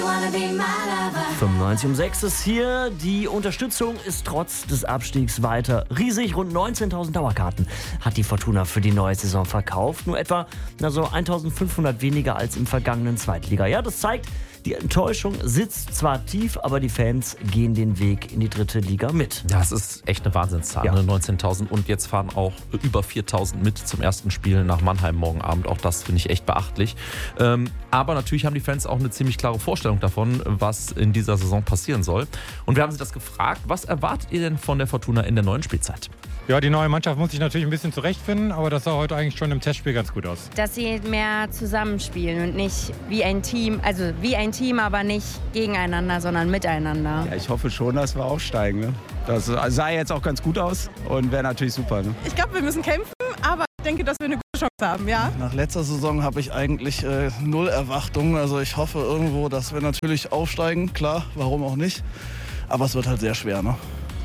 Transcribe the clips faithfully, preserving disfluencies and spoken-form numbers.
fünfundneunzig um sechs ist hier. Die Unterstützung ist trotz des Abstiegs weiter riesig. Rund neunzehntausend Dauerkarten hat die Fortuna für die neue Saison verkauft. Nur etwa also eintausendfünfhundert weniger als im vergangenen Zweitliga. Ja, das zeigt, die Enttäuschung sitzt zwar tief, aber die Fans gehen den Weg in die dritte Liga mit. Ja, es ist echt eine Wahnsinnszahl, Ja. ne? neunzehntausend und jetzt fahren auch über viertausend mit zum ersten Spiel nach Mannheim morgen Abend. Auch das finde ich echt beachtlich. Ähm, aber natürlich haben die Fans auch eine ziemlich klare Vorstellung davon, was in dieser Saison passieren soll. Und wir haben sie das gefragt, was erwartet ihr denn von der Fortuna in der neuen Spielzeit? Ja, die neue Mannschaft muss sich natürlich ein bisschen zurechtfinden, aber das sah heute eigentlich schon im Testspiel ganz gut aus. Dass sie mehr zusammenspielen und nicht wie ein Team, also wie ein Team, aber nicht gegeneinander, sondern miteinander. Ja, ich hoffe schon, dass wir aufsteigen. Ne? Das sah jetzt auch ganz gut aus und wäre natürlich super. Ne? Ich glaube, wir müssen kämpfen, aber ich denke, dass wir eine gute Chance haben, ja. Nach letzter Saison habe ich eigentlich äh, null Erwartungen. Also ich hoffe irgendwo, dass wir natürlich aufsteigen. Klar, warum auch nicht. Aber es wird halt sehr schwer, ne?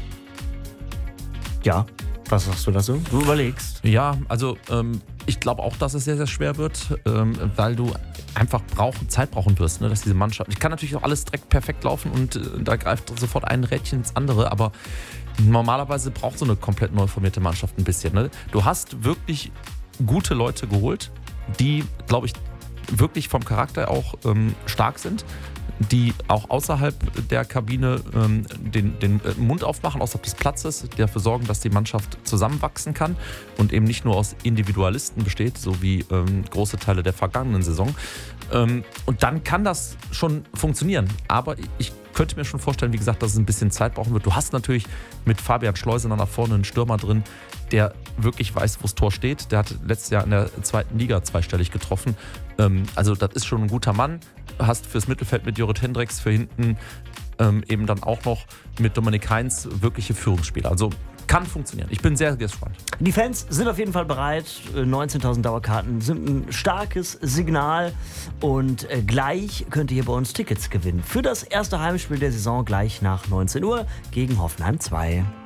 Ja, was sagst du dazu? Du überlegst. Ja, also ähm, ich glaube auch, dass es sehr, sehr schwer wird, ähm, weil du einfach brauch, Zeit brauchen wirst, ne, dass diese Mannschaft... Ich kann natürlich auch alles direkt perfekt laufen und äh, da greift sofort ein Rädchen ins andere, aber normalerweise braucht so eine komplett neu formierte Mannschaft ein bisschen. Ne? Du hast wirklich gute Leute geholt, die, glaube ich, wirklich vom Charakter auch ähm, stark sind, die auch außerhalb der Kabine ähm, den, den Mund aufmachen, außerhalb des Platzes, die dafür sorgen, dass die Mannschaft zusammenwachsen kann und eben nicht nur aus Individualisten besteht, so wie ähm, große Teile der vergangenen Saison. Ähm, und dann kann das schon funktionieren. Aber ich könnte mir schon vorstellen, wie gesagt, dass es ein bisschen Zeit brauchen wird. Du hast natürlich mit Fabian Schleusener nach vorne einen Stürmer drin, der wirklich weiß, wo das Tor steht. Der hat letztes Jahr in der zweiten Liga zweistellig getroffen. Ähm, also das ist schon ein guter Mann. Hast fürs Mittelfeld mit Jorrit Hendricks, für hinten ähm, eben dann auch noch mit Dominik Heinz wirkliche Führungsspieler. Also kann funktionieren. Ich bin sehr gespannt. Die Fans sind auf jeden Fall bereit. neunzehntausend Dauerkarten sind ein starkes Signal. Und äh, gleich könnt ihr hier bei uns Tickets gewinnen. Für das erste Heimspiel der Saison gleich nach neunzehn Uhr gegen Hoffenheim zwei.